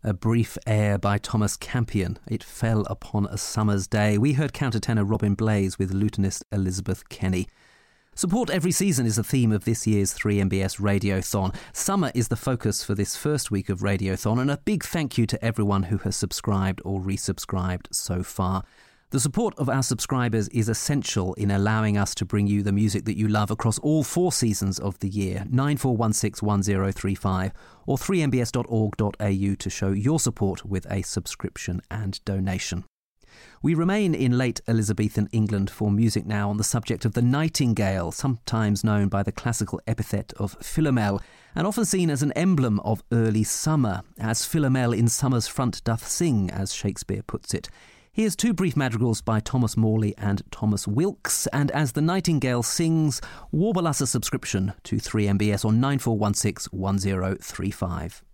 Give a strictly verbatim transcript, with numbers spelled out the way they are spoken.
A brief air by Thomas Campion. It fell upon a summer's day. We heard countertenor Robin Blaze with lutenist Elizabeth Kenny. Support every season is the theme of this year's three M B S Radiothon. Summer is the focus for this first week of Radiothon, and a big thank you to everyone who has subscribed or resubscribed so far. The support of our subscribers is essential in allowing us to bring you the music that you love across all four seasons of the year. nine four one six one zero three five or three m b s dot org dot a u to show your support with a subscription and donation. We remain in late Elizabethan England for music now on the subject of the nightingale, sometimes known by the classical epithet of Philomel, and often seen as an emblem of early summer, as Philomel in summer's front doth sing, as Shakespeare puts it. Here's two brief madrigals by Thomas Morley and Thomas Wilkes, and as the nightingale sings, warble us a subscription to three M B S on nine four one six one zero three five.